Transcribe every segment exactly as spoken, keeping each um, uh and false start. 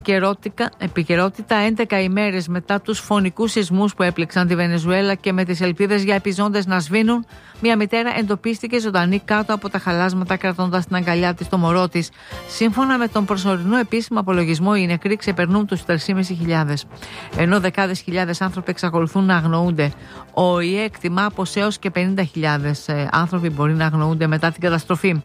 Επικαιρότητα έντεκα ημέρες μετά τους φωνικούς σεισμούς που έπληξαν τη Βενεζουέλα και με τις ελπίδες για επιζώντες να σβήνουν, μια μητέρα εντοπίστηκε ζωντανή κάτω από τα χαλάσματα κρατώντας την αγκαλιά της το μωρό της. Σύμφωνα με τον προσωρινό επίσημο απολογισμό, οι νεκροί ξεπερνούν τους τρεις χιλιάδες πεντακόσιους, ενώ δεκάδες χιλιάδες άνθρωποι εξακολουθούν να αγνοούνται. Ο ΟΗΕ εκτιμά πως έως και πενήντα χιλιάδες άνθρωποι μπορεί να αγνοούνται μετά την καταστροφή.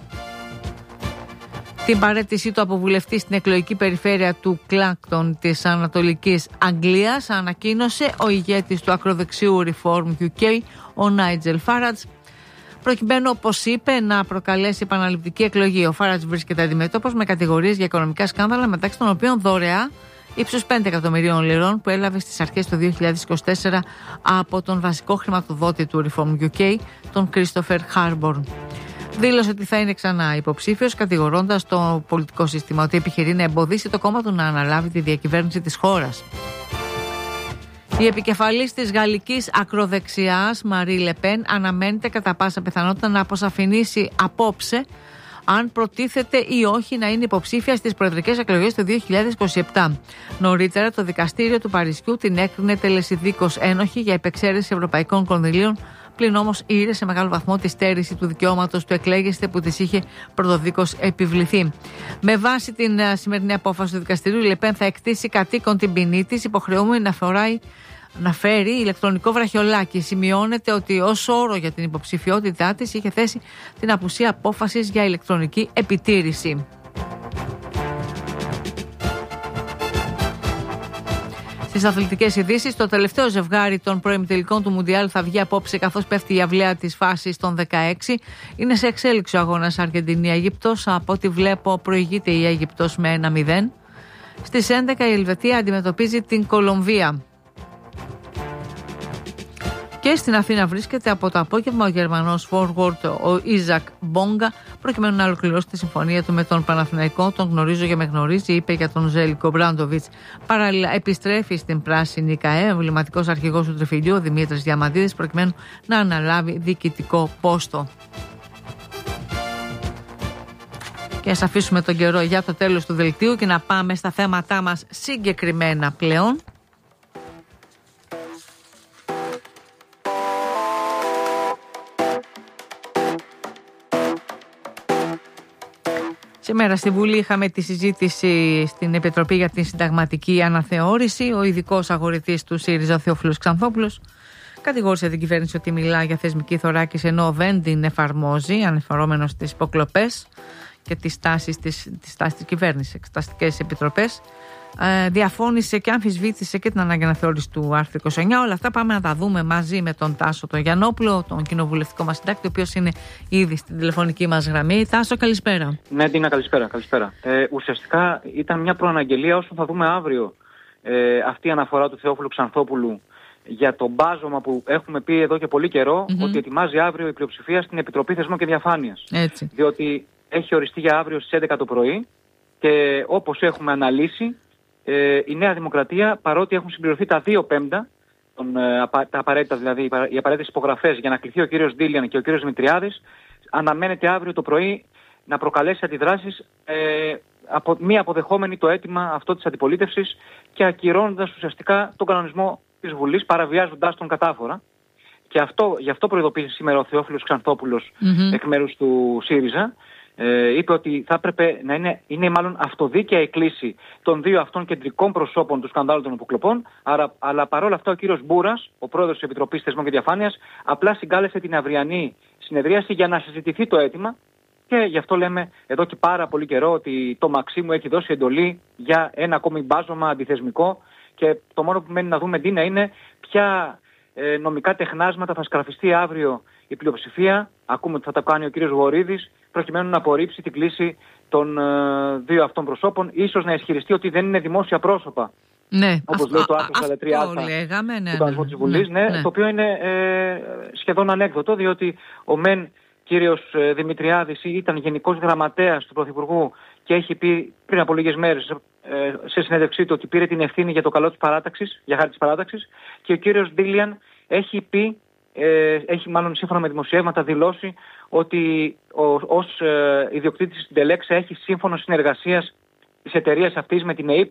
Την παραίτησή του από βουλευτή στην εκλογική περιφέρεια του Κλάκτον της Ανατολικής Αγγλίας ανακοίνωσε ο ηγέτης του ακροδεξιού Reform γιου κέι, ο Νάιτζελ Φάρατζ, προκειμένου, όπως είπε, να προκαλέσει επαναληπτική εκλογή. Ο Φάρατζ βρίσκεται αντιμέτωπος με κατηγορίες για οικονομικά σκάνδαλα, μεταξύ των οποίων δωρεά ύψους πέντε εκατομμυρίων λιρών που έλαβε στις αρχές του δύο χιλιάδες είκοσι τέσσερα από τον βασικό χρηματοδότη του Reform γιου κέι, τον Christopher Harborn. Δήλωσε ότι θα είναι ξανά υποψήφιος, κατηγορώντας το πολιτικό σύστημα ότι επιχειρεί να εμποδίσει το κόμμα του να αναλάβει τη διακυβέρνηση της χώρας. Η επικεφαλής της γαλλικής ακροδεξιάς, Μαρί Λεπέν, αναμένεται κατά πάσα πιθανότητα να αποσαφηνίσει απόψε αν προτίθεται ή όχι να είναι υποψήφια στις προεδρικές εκλογές του δύο χιλιάδες είκοσι επτά. Νωρίτερα, το δικαστήριο του Παρισιού την έκρινε τελεσιδίκως ένοχη για υπεξαίρεση ευρωπαϊκών κονδυλίων, πλην όμως ήρε σε μεγάλο βαθμό τη στέρηση του δικαιώματος του εκλέγεστε που της είχε πρωτοδίκως επιβληθεί. Με βάση την σημερινή απόφαση του δικαστηρίου, η Λεπέν θα εκτίσει κατοίκον την ποινή της, υποχρεούμενη να, φοράει, να φέρει ηλεκτρονικό βραχιολάκι. Σημειώνεται ότι ως όρο για την υποψηφιότητά της είχε θέσει την απουσία απόφασης για ηλεκτρονική επιτήρηση. Στις αθλητικές ειδήσεις, το τελευταίο ζευγάρι των προημιτελικών του Μουντιάλ θα βγει απόψε καθώς πέφτει η αυλαία της φάσης των δεκαέξι. Είναι σε εξέλιξη ο αγώνας Αργεντινή-Αίγυπτος. Από ό,τι βλέπω, προηγείται η Αίγυπτος με ένα μηδέν. Στις έντεκα η Ελβετία αντιμετωπίζει την Κολομβία. Και στην Αθήνα βρίσκεται από το απόγευμα ο Γερμανός forward ο Ιζακ Μπόγκα, προκειμένου να ολοκληρώσει τη συμφωνία του με τον Παναθηναϊκό. Τον γνωρίζω και με γνωρίζει, είπε για τον Ζέλικο Μπράντοβιτς. Παράλληλα, επιστρέφει στην πράσινη ΚΑΕ ο εμβληματικός αρχηγός του Τριφυλιού, ο Δημήτρης Διαμαντίδης, προκειμένου να αναλάβει διοικητικό πόστο. Και ας αφήσουμε τον καιρό για το τέλος του δελτίου και να πάμε στα θέματά μας συγκεκριμένα πλέον. Σήμερα στη Βουλή είχαμε τη συζήτηση στην Επιτροπή για την Συνταγματική Αναθεώρηση. Ο ειδικός αγορητής του ΣΥΡΙΖΑ, ο Θεόφιλος Ξανθόπουλος, κατηγόρησε την κυβέρνηση ότι μιλά για θεσμική θωράκιση ενώ δεν την εφαρμόζει, ανεφερόμενος στις υποκλοπές και τις τάσεις της, της, τάσεις της κυβέρνησης, εξεταστικές επιτροπές. Ε, διαφώνησε και αμφισβήτησε και την ανάγκη αναθεώρηση του άρθρου είκοσι εννιά. Όλα αυτά πάμε να τα δούμε μαζί με τον Τάσο τον Γιαννόπουλο, τον κοινοβουλευτικό μας συντάκτη, ο οποίος είναι ήδη στην τηλεφωνική μας γραμμή. Τάσο, καλησπέρα. Ναι, Ντίνα, καλησπέρα. καλησπέρα. Ε, ουσιαστικά ήταν μια προαναγγελία όσο θα δούμε αύριο ε, αυτή η αναφορά του Θεόφιλου Ξανθόπουλου για το μπάζωμα που έχουμε πει εδώ και πολύ καιρό, mm-hmm. ότι ετοιμάζει αύριο η πλειοψηφία στην Επιτροπή Θεσμών και Διαφάνειας. Έτσι. Διότι έχει οριστεί για αύριο στις έντεκα το πρωί και όπως έχουμε αναλύσει, ε, η Νέα Δημοκρατία, παρότι έχουν συμπληρωθεί τα δύο πέμπτα, τον, ε, απα, τα απαραίτητα δηλαδή, οι απαραίτητες υπογραφές για να κληθεί ο κύριος Ντίλιαν και ο κύριος Δημητριάδης, αναμένεται αύριο το πρωί να προκαλέσει αντιδράσεις, ε, από, μη αποδεχόμενη το αίτημα αυτό της αντιπολίτευσης και ακυρώνοντας ουσιαστικά τον κανονισμό της Βουλής, παραβιάζοντας τον κατάφορα. Και αυτό, γι' αυτό προειδοποίησε σήμερα ο Θεόφιλος Ξανθόπουλος mm-hmm. εκ μέρους του ΣΥΡΙΖΑ. Ε, είπε ότι θα έπρεπε να είναι, είναι μάλλον αυτοδίκαια η κλίση των δύο αυτών κεντρικών προσώπων του σκανδάλου των υποκλοπών. Άρα, αλλά παρόλα αυτά ο κύριος Μπούρας, ο πρόεδρος της Επιτροπής Θεσμών και Διαφάνειας, απλά συγκάλεσε την αυριανή συνεδρίαση για να συζητηθεί το αίτημα. Και γι' αυτό λέμε εδώ και πάρα πολύ καιρό ότι το Μαξίμου έχει δώσει εντολή για ένα ακόμη μπάζωμα αντιθεσμικό. Και το μόνο που μένει να δούμε, Ντίνα, είναι ποια ε, νομικά τεχνάσματα θα σκραφιστεί αύριο η πλειοψηφία. Ακούμε ότι θα τα κάνει ο κύριος Βορίδης, προκειμένου να απορρίψει την κλίση των ε, δύο αυτών προσώπων, ίσως να ισχυριστεί ότι δεν είναι δημόσια πρόσωπα. Ναι, όπως λέει το άρθρο σαράντα τρία α του κανονισμού της Βουλής, ναι, ναι, το οποίο είναι ε, σχεδόν ανέκδοτο, διότι ο μεν κύριος ε, Δημητριάδης ήταν γενικός γραμματέας του Πρωθυπουργού και έχει πει πριν από λίγες μέρες ε, σε συνέντευξή του ότι πήρε την ευθύνη για το καλό της παράταξης, για χάρη της παράταξης, και ο κύριος Ντίλιαν έχει πει, ε, έχει μάλλον σύμφωνα με δημοσιεύματα δηλώσει ότι ο, ως ε, ιδιοκτήτης στην Τελέξα έχει σύμφωνο συνεργασίας της εταιρείας αυτής με την ΕΥΠ